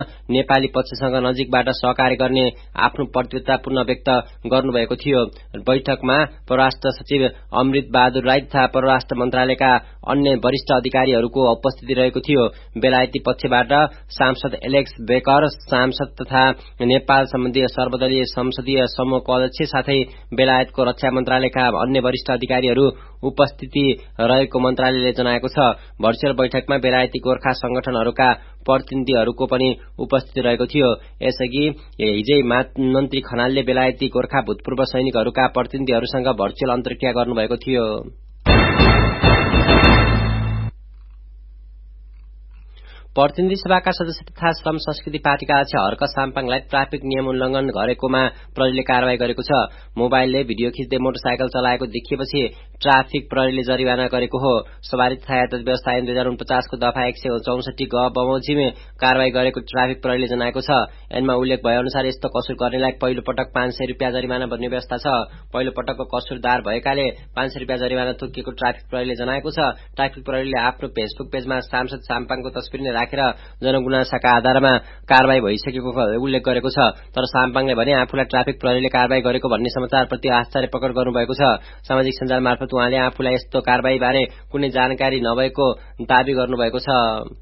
नेपाली पक्षसँग नजिकबाट सहकार्य गर्ने आफ्नो प्रतिबद्धतापूर्ण व्यक्त गर्नुभएको थियो। बैठकमा परराष्ट्र सचिव अमृत बहादुर राई तथा परराष्ट्र मन्त्रालयका अन्य वरिष्ठ अधिकारीहरूको उपस्थिति रहेको थियो। बेलायती पक्षबाट सांसद एलेक्स बेकर, सांसद तथा नेपाल सम्बन्धी सर्वदलीय संसदीय समूहको अध्यक्ष साथै बेलायतको रक्षा मन्त्रालयका अन्य वरिष्ठ अधिकारीहरू उपस्थिति रहेको मन्त्रालयले जनाएको छ। भर्चुअल बैठकमा बेलायती गोर्खा संगठनहरूका प्रतिनिधिहरूको पनि उपस्थिति रहेको थियो। यसअघि हिजै मन्त्री खनालले बेलायती गोर्खा भूतपूर्व सैनिकहरूका प्रतिनिधिहरूसँग भर्चुअल अन्तर्क्रिया गर्नुभएको थियो। प्रतिनिधि सभाका सदस्य तथा श्रम संस्कृति पार्टीका अध्यक्ष हर्क साम्पाङलाई ट्राफिक नियम उल्लंघन गरेकोमा प्रहरीले कारवाही गरेको छ। मोबाइलले भिडियो खिच्दै मोटरसाइकल चलाएको देखिएपछि ट्राफिक प्रहरीले जरिवाना गरेको हो। सवारी तथा यातायात व्यवस्था ऐन 2049 को दफा 164 ग बमोजिम कारवाही गरेको ट्राफिक प्रहरीले जनाएको छ। ऐनमा उल्लेख भए अनुसार यस्तो कसुर गर्नेलाई पहिलो पटक 500 रुपियाँ जरिवाना भर्ने व्यवस्था छ। पहिलो पटकको कसुरदार भएकाले 500 रुपियाँ जरिवाना तोकिएको ट्राफिक प्रहरीले जनाएको छ। ट्राफिक प्रहरीले आफ्नो फेसबुक पेजमा सांसद साम्पाङको तस्बिर राखेर जनगुनासाका आधारमा कारवाही भइसकेको उल्लेख गरेको छ। तर साम्पाङले भने आफूलाई ट्राफिक प्रहरीले कारवाही गरेको भन्ने समाचारप्रति आश्चर्य प्रकट गर्नुभएको छ। सामाजिक सञ्जाल मार्फत उहाँले आफूलाई यस्तो कारवाही बारे कुनै जानकारी नभएको दावी गर्नुभएको छ।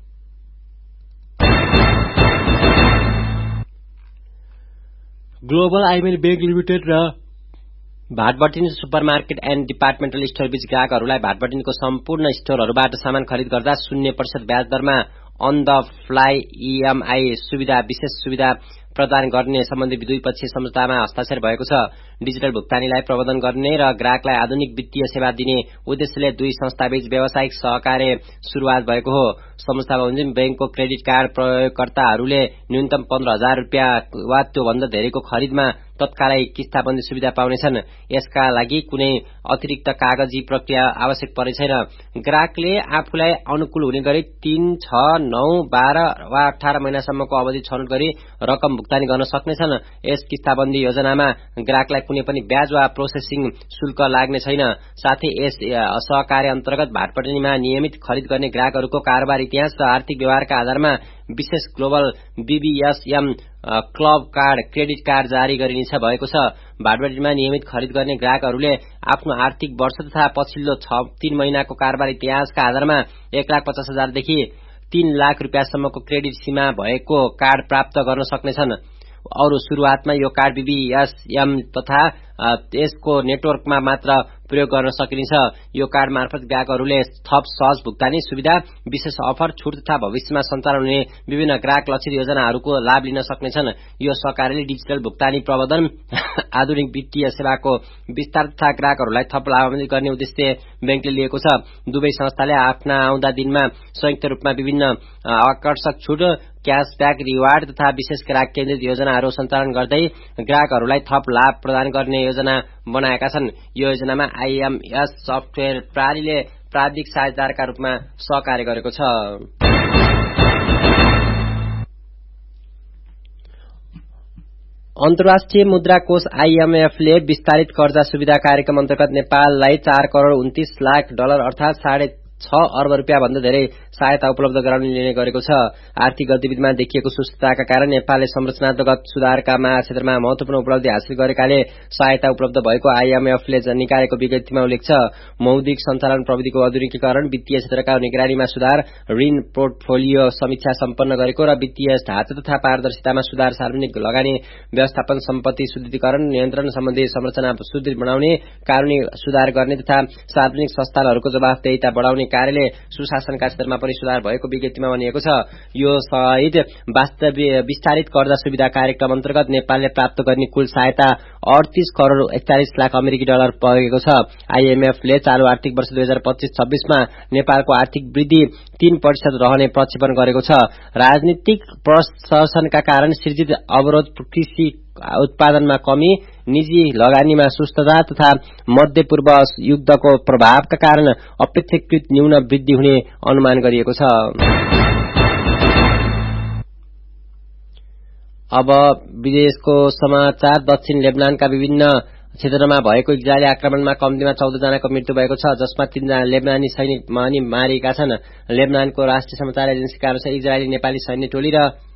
ग्लोबल आइमेल बैंक लिमिटेड र भाटबटिन सुपरमार्केट एन्ड डिपार्टमेन्टल स्टोर बीच ग्राहकहरूलाई भाटबटिनको सम्पूर्ण स्टोरहरूबाट सामान खरिद गर्दा 0% ब्याज दरमा अन द फ्लाई EMI सुविधा विशेष सुविधा प्रदान गर्ने सम्बन्धी द्विपक्षीय सम्झौतामा हस्ताक्षर भएको छ। डिजिटल भुक्तानीलाई प्रबन्धन गर्ने र ग्राहकलाई आधुनिक वित्तीय सेवा दिने उद्देश्यले दुई संस्थाबीच व्यावसायिक सहकार्य शुरूआत भएको हो। सम्झौता बमोजिम बैंकको क्रेडिट कार्ड प्रयोगकर्ताहरूले न्यूनतम 15,000 रुपियाँ वा त्यो भन्दा धेरैको खरिदमा तत्कालै किस्ताबन्दी सुविधा पाउनेछन्। यसका लागि कुनै अतिरिक्त कागजी प्रक्रिया आवश्यक पर्ने छैन। ग्राहकले आफूलाई अनुकूल हुने गरी 3, 6, 9, 12 वा 18 महिनासम्मको अवधि छनौट गरी रकम भुक्तानी गर्न सक्नेछन्। यस किस्ताबन्दी योजनामा ग्राहकलाई कुनै पनि ब्याज वा प्रोसेसिङ शुल्क लाग्ने छैन। साथै यस सहकार्य अन्तर्गत भाटपटिनीमा नियमित खरिद गर्ने ग्राहकहरूको कारोबार इतिहास र आर्थिक व्यवहारका आधारमा विशेष global BBSM club card credit card जारी गरिनेछ भएको छ। भाटबटिनीमा नियमित खरिद गर्ने ग्राहकहरूले आफ्नो आर्थिक वर्ष तथा पछिल्लो 3 महिनाको कारोबार इतिहासका आधारमा 1,50,000 देखि 3 लाख रुपियाँसम्मको क्रेडिट सीमा भएको कार्ड प्राप्त गर्न सक्नेछन्। अरु शुरूआतमा यो कार्ड BBSM तथा यसको नेटवर्कमा मात्र प्रयोग गर्न सकिन्छ। यो कार्ड मार्फत ग्राहकहरूले थप सहज भुक्तानी सुविधा, विशेष अफर, छुट तथा भविष्यमा सञ्चालन हुने विभिन्न ग्राहक लक्षित योजनाहरूको लाभ लिन सक्नेछन्। यो सहकार्यले डिजिटल भुक्तानी प्रबन्धन, आधुनिक वित्तीय सेवाको विस्तार तथा ग्राहकहरूलाई थप लाभान्वित गर्ने उद्देश्य बैंकले लिएको छ। दुवै संस्थाले आफ्ना आउँदा दिनमा संयुक्त रूपमा विभिन्न आकर्षक छुट, क्याशब्याक, रिवार्ड तथा विशेष ग्राहक केन्द्रित योजनाहरू सञ्चालन गर्दै ग्राहकहरूलाई थप लाभ प्रदान गर्ने योजना बनाएका छन्। यो योजनामा IMS सफ्टवेयर प्रणालीले प्राविधिक साझेदारका रूपमा सहकार्य गरेको छ। अन्तर्राष्ट्रिय मुद्रा कोष IMF ले विस्तारित कर्जा सुविधा कार्यक्रम अन्तर्गत नेपाललाई $4,29,00,000 अर्थात $6.5 अर्ब रुपियाँ भन्दा धेरै सहायता उपलब्ध गराउने निर्णय गरेको छ। आर्थिक गतिविधिमा देखिएको सुस्थिरताका कारण नेपालले संरचनागत सुधारका क्षेत्रमा महत्वपूर्ण उपलब्धि हासिल गरेकाले सहायता उपलब्ध भएको IMF ले निकालेको विज्ञप्तिमा उल्लेख छ। मौद्रिक सञ्चालन प्रविधिको आधुनिकीकरण, वित्तीय क्षेत्रका निगरानीमा सुधार, ऋण पोर्टफोलियो समीक्षा सम्पन्न गरेको र वित्तीय ढाँचा तथा पारदर्शितामा सुधार, सार्वजनिक लगानी व्यवस्थापन, सम्पत्ति शुद्धिकरण, नियन्त्रण सम्बन्धी संरचना सुदृढ बनाउने, कानूनी सुधार गर्ने तथा सार्वजनिक संस्थानहरूको जवाफदेहिता बढाउने कार्यले सुशासनका क्षेत्रमा पनि सुधार भएको विज्ञप्तिमा भनिएको छ। यो सहित विस्तारित कर्जा सुविधा कार्यक्रम अन्तर्गत नेपालले प्राप्त गर्ने कुल सहायता $38,41,00,000 अमेरिकी डलर पुगेको छ। IMF ले चालू आर्थिक वर्ष 2025-26 मा नेपालको आर्थिक वृद्धि 3% रहने प्रक्षेपण गरेको छ। राजनीतिक प्रशासनका कारण सृजित अवरोध, कृषि उत्पादनमा कमी, निजी लगानीमा सुस्तता तथा मध्य पूर्व युद्धको प्रभावका कारण अपेक्षाकृत न्यून वृद्धि हुने अनुमान गरिएको छ। अब विदेशको समाचार। दक्षिण लेबनानका विभिन्न क्षेत्रमा भएको इजरायली आक्रमणमा कम्तीमा 14 जनाको मृत्यु भएको छ, जसमा 3 जना लेबनानी सैनिक मारिएका छन्। लेबनानको राष्ट्रिय समाचार एजेन्सीका अनुसार इजरायली नेपाली सैन्य टोली र